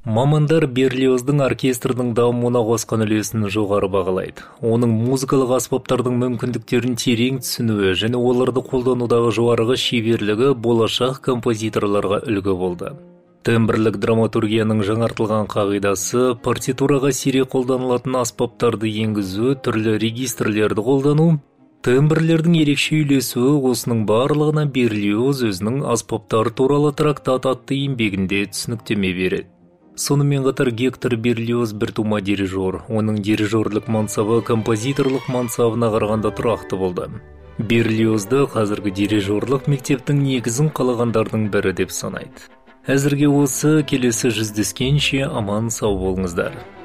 Мамандар Берлиоздың оркестрдің дамуына қосқан үлесін жоғары бағалайды. Оның музыкалық аспаптардың мүмкіндіктерін терең түсінуі және оларды қолданудағы жоғарғы шеберлігі болашақ композиторларға үлгі болды. Тембрлік драматургияның жаңартылған қағидасы, партитураға сирек қолданылатын аспаптарды енгізу, түрлі регистрлерді қолдану, тембрлердің ерекше үйлесуі осының барлығына Берлиоз өзінің аспаптар туралы трактат атты еңбегінде түсініктеме береді. Сонымен қатар Гектор Берлиоз бір тума дирижер, оның дирижерлік мансабы композиторлық мансабына қарағанда тұрақты болды. Берлиозды қазіргі дирижерлік мектептің негізін қалағандардың бірі деп санайды. Әзірге осы, келесі жүздескенше аман сау болыңыздар.